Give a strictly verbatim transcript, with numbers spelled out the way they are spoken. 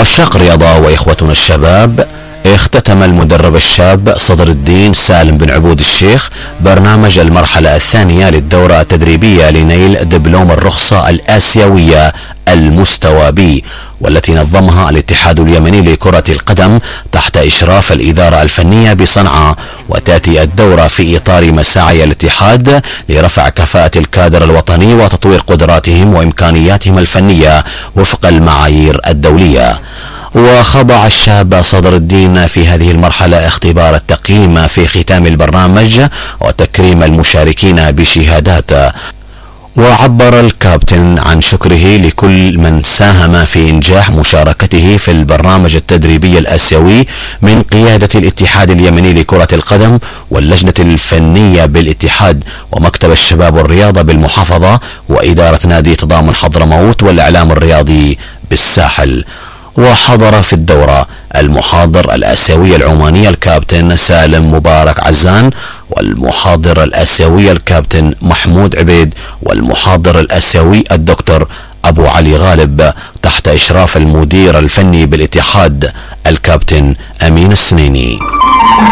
عشاق الرياضة وإخوتنا الشباب، اختتم المدرب الشاب صدر الدين سالم بن عبود الشيخ برنامج المرحلة الثانية للدورة التدريبية لنيل دبلوم الرخصة الآسيوية المستوى بي، والتي نظمها الاتحاد اليمني لكرة القدم تحت إشراف الإدارة الفنية بصنعاء. وتأتي الدورة في إطار مساعي الاتحاد لرفع كفاءة الكادر الوطني وتطوير قدراتهم وإمكانياتهم الفنية وفق المعايير الدولية. وخضع الشاب صدر الدين في هذه المرحلة اختبار التقييم في ختام البرنامج وتكريم المشاركين بشهادات. وعبر الكابتن عن شكره لكل من ساهم في إنجاح مشاركته في البرنامج التدريبي الآسيوي من قيادة الاتحاد اليمني لكرة القدم واللجنة الفنية بالاتحاد ومكتب الشباب والرياضة بالمحافظة وإدارة نادي تضامن حضرموت والإعلام الرياضي بالساحل. وحضر في الدورة المحاضر الآسيوي العماني الكابتن سالم مبارك عزان، والمحاضر الآسيوي الكابتن محمود عبيد، والمحاضر الآسيوي الدكتور أبو علي غالب تحت إشراف المدير الفني بالاتحاد الكابتن أمين السنيني.